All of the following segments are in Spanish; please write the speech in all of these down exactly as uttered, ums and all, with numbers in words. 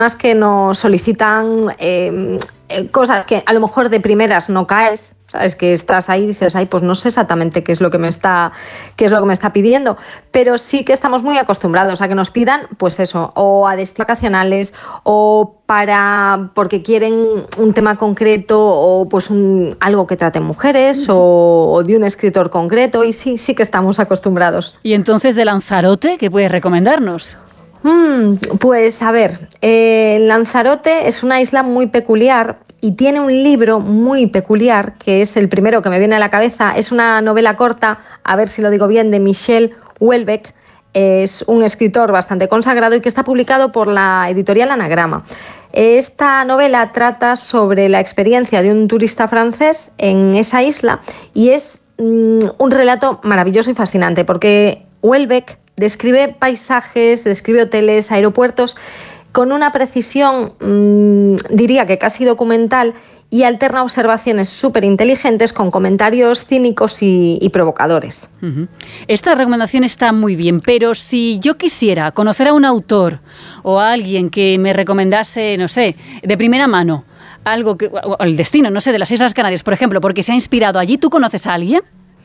que nos solicitan eh, cosas que a lo mejor de primeras no caes, sabes que estás ahí y dices, ay, pues no sé exactamente qué es lo que me está, qué es lo que me está pidiendo, pero sí que estamos muy acostumbrados a que nos pidan, pues eso, o a destinos vacacionales, o para porque quieren un tema concreto, o pues un, algo que trate mujeres, o, o de un escritor concreto, y sí, sí que estamos acostumbrados. Y entonces de Lanzarote, ¿qué puedes recomendarnos? Mm, pues a ver, eh, Lanzarote es una isla muy peculiar y tiene un libro muy peculiar, que es el primero que me viene a la cabeza. Es una novela corta, a ver si lo digo bien, de Michel Houellebecq. Es un escritor bastante consagrado y que está publicado por la editorial Anagrama. Esta novela trata sobre la experiencia de un turista francés en esa isla y es mm, un relato maravilloso y fascinante, porque Houellebecq describe paisajes, describe hoteles, aeropuertos con una precisión, mmm, diría que casi documental, y alterna observaciones súper inteligentes con comentarios cínicos y, y provocadores. Uh-huh. Esta recomendación está muy bien, pero si yo quisiera conocer a un autor o a alguien que me recomendase, no sé, de primera mano, algo que, o el destino, no sé, de las Islas Canarias, por ejemplo, porque se ha inspirado allí, ¿tú conoces a alguien?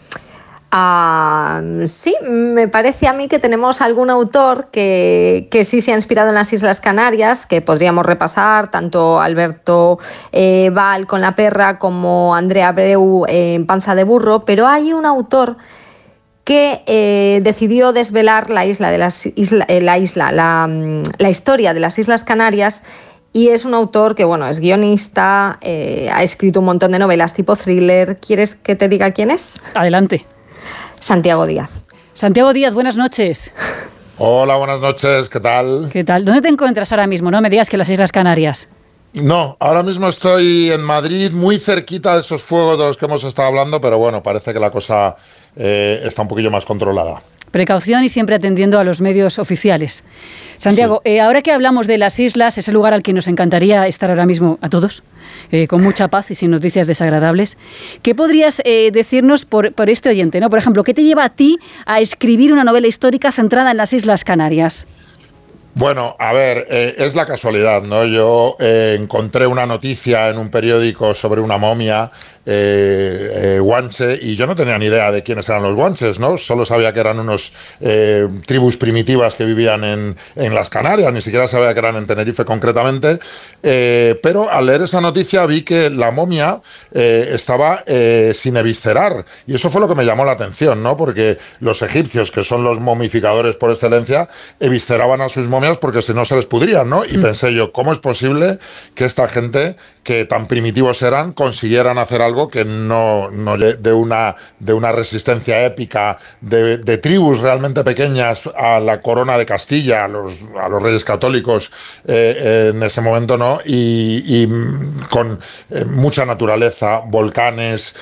Uh, sí, me parece a mí que tenemos algún autor que, que sí se ha inspirado en las Islas Canarias, que podríamos repasar, tanto Alberto eh, Val con La Perra como Andrea Abreu eh, en Panza de Burro, pero hay un autor que eh, decidió desvelar la isla, de las isla, eh, la, isla la, la historia de las Islas Canarias. Y es un autor que, bueno, es guionista, eh, ha escrito un montón de novelas tipo thriller. ¿Quieres que te diga quién es? Adelante. Santiago Díaz. Santiago Díaz, buenas noches. Hola, buenas noches, ¿qué tal? ¿Qué tal? ¿Dónde te encuentras ahora mismo? No me digas que las Islas Canarias. No, ahora mismo estoy en Madrid, muy cerquita de esos fuegos de los que hemos estado hablando, pero bueno, parece que la cosa eh, está un poquillo más controlada. Precaución y siempre atendiendo a los medios oficiales. Santiago, sí. eh, ahora que hablamos de las islas, ese lugar al que nos encantaría estar ahora mismo a todos, eh, con mucha paz y sin noticias desagradables, ¿qué podrías eh, decirnos por, por este oyente, ¿no? Por ejemplo, ¿qué te lleva a ti a escribir una novela histórica centrada en las Islas Canarias? Bueno, a ver, eh, es la casualidad, ¿no? Yo eh, encontré una noticia en un periódico sobre una momia eh, eh, guanche y yo no tenía ni idea de quiénes eran los guanches, ¿no? Solo sabía que eran unos eh, tribus primitivas que vivían en, en las Canarias, ni siquiera sabía que eran en Tenerife concretamente, eh, pero al leer esa noticia vi que la momia eh, estaba eh, sin eviscerar y eso fue lo que me llamó la atención, ¿no? Porque los egipcios, que son los momificadores por excelencia, evisceraban a sus momias porque si no se les pudrían, ¿no? Y mm. pensé yo, ¿cómo es posible que esta gente, que tan primitivos eran, consiguieran hacer algo que no, no de una de una resistencia épica de, de tribus realmente pequeñas a la corona de Castilla, a los, a los reyes católicos eh, en ese momento, ¿no? Y, y con eh, mucha naturaleza, volcanes,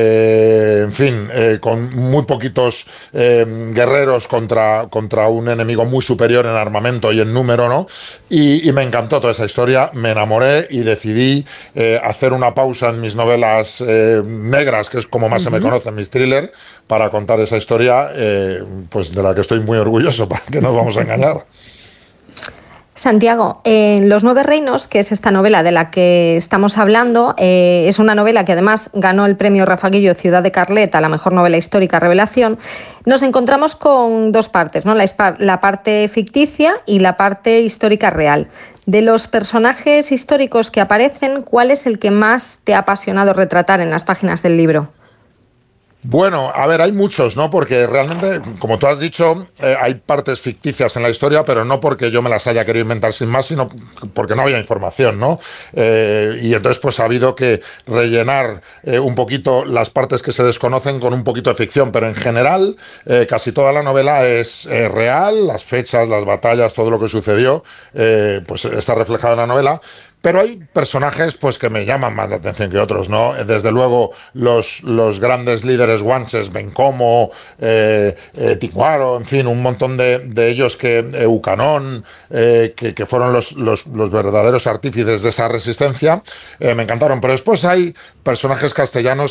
eh, en fin, eh, con muy poquitos eh, guerreros contra, contra un enemigo muy superior en armamento y en número, ¿no? Y, y me encantó toda esa historia, me enamoré y decidí eh, hacer una pausa en mis novelas eh, negras, que es como más uh-huh. se me conocen mis thrillers, para contar esa historia, eh, pues de la que estoy muy orgulloso, para que no nos vamos a engañar. Santiago, en Los Nueve Reinos, que es esta novela de la que estamos hablando, eh, es una novela que además ganó el premio Rafa Guillo Ciudad de Carlet a la mejor novela histórica revelación. Nos encontramos con dos partes, ¿no? La, la parte ficticia y la parte histórica real. De los personajes históricos que aparecen, ¿cuál es el que más te ha apasionado retratar en las páginas del libro? Bueno, a ver, hay muchos, ¿no? Porque realmente, como tú has dicho, eh, hay partes ficticias en la historia, pero no porque yo me las haya querido inventar sin más, sino porque no había información, ¿no? Eh, y entonces pues ha habido que rellenar eh, un poquito las partes que se desconocen con un poquito de ficción, pero en general eh, casi toda la novela es eh, real, las fechas, las batallas, todo lo que sucedió, eh, pues está reflejado en la novela. Pero hay personajes pues que me llaman más la atención que otros, ¿no? Desde luego los, los grandes líderes guanches, Bencomo, eh, eh, Ticuaro, en fin, un montón de, de ellos que eh, Ucanón, eh, que, que fueron los, los, los verdaderos artífices de esa resistencia, eh, me encantaron. Pero después hay personajes castellanos